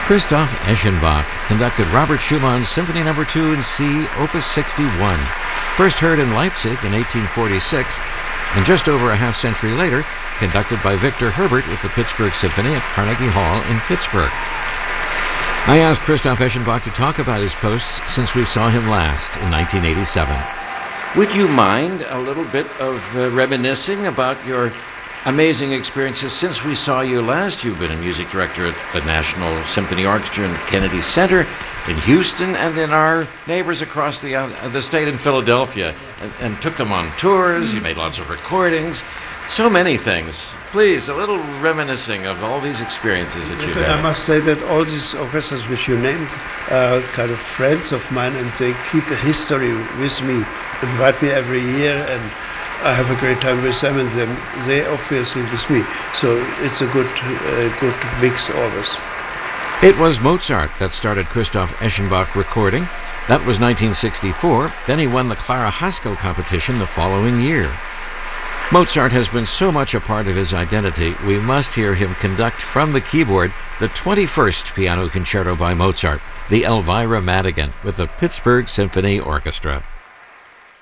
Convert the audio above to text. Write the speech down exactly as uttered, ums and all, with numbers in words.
Christoph Eschenbach conducted Robert Schumann's Symphony Number two in C, Opus sixty-one, first heard in Leipzig in eighteen forty-six, and just over a half century later, conducted by Victor Herbert with the Pittsburgh Symphony at Carnegie Hall in Pittsburgh. I asked Christoph Eschenbach to talk about his posts since we saw him last in nineteen eighty-seven. Would you mind a little bit of uh, reminiscing about your amazing experiences since we saw you last? You've been a music director at the National Symphony Orchestra in Kennedy Center, in Houston, and in our neighbors across the, uh, the state in Philadelphia, and, and took them on tours. You made lots of recordings, so many things. Please, a little reminiscing of all these experiences that you've had. I must say that all these orchestras which you named are kind of friends of mine, and they keep a history with me, invite me every year, and I have a great time with them, and them, they obviously with me. So it's a good, uh, good mix always. It was Mozart that started Christoph Eschenbach recording. That was nineteen sixty-four. Then he won the Clara Haskell competition the following year. Mozart has been so much a part of his identity, we must hear him conduct from the keyboard the twenty-first Piano Concerto by Mozart, the Elvira Madigan, with the Pittsburgh Symphony Orchestra.